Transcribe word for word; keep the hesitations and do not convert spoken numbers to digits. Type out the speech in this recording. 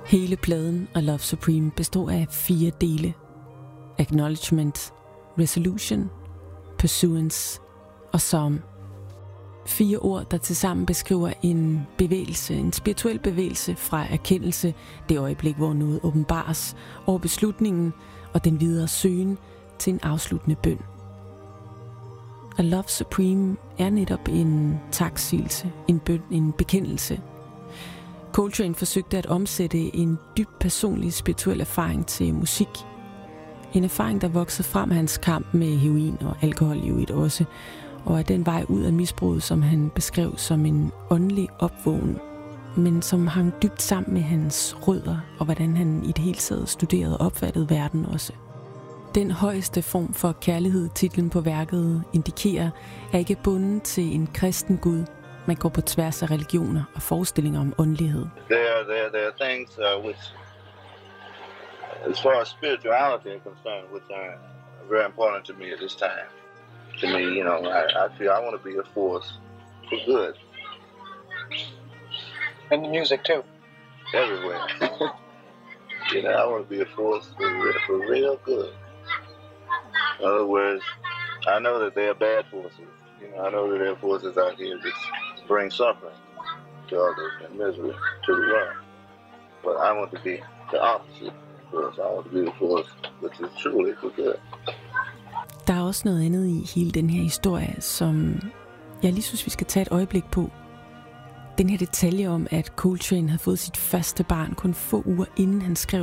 Hele pladen af Love Supreme består af fire dele: Acknowledgement, Resolution, Pursuance og Psalm. Fire ord, der tilsammen beskriver en bevægelse, en spirituel bevægelse fra erkendelse, det øjeblik, hvor noget åbenbares, over beslutningen og den videre søgen til en afsluttende bøn. A Love Supreme er netop en taksigelse, en bøn, en bekendelse. Coltrane forsøgte at omsætte en dybt personlig spirituel erfaring til musik. En erfaring, der voksede frem af hans kamp med heroin og alkohol i øvrigt også, og af den vej ud af misbruget, som han beskrev som en åndelig opvågen, men som hang dybt sammen med hans rødder og hvordan han i det hele taget studerede og opfattede verden også. Den højeste form for kærlighed, titlen på værket indikerer, er ikke bundet til en kristen Gud. Man går på tværs af religioner og forestillinger om åndelighed. There, there, there are things uh, which, as far as spirituality is concerned, which are very important to me at this time. To me, you know, I, I feel I want to be a force for good. And the music too. Everywhere. You know, I want to be a force for real, for real good. In other words, I know that there are bad forces. You know, I know that there are forces out here that bring suffering to others and misery to the world. But I want to be the opposite force. I want to be the force which is truly for good. Der er også noget andet i hele den her historie, som jeg lige synes, vi skal tage et øjeblik på. Den her detalje om, at Coltrane havde fået sit første barn kun få uger inden han skrev